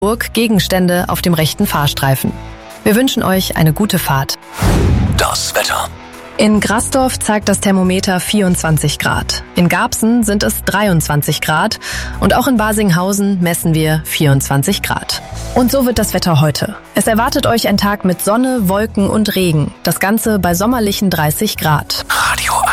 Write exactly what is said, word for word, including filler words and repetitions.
Burg Gegenstände auf dem rechten Fahrstreifen. Wir wünschen euch eine gute Fahrt. Das Wetter. In Grasdorf zeigt das Thermometer vierundzwanzig Grad. In Garbsen sind es dreiundzwanzig Grad und auch in Basinghausen messen wir vierundzwanzig Grad. Und so wird das Wetter heute. Es erwartet euch ein Tag mit Sonne, Wolken und Regen. Das Ganze bei sommerlichen dreißig Grad. Radio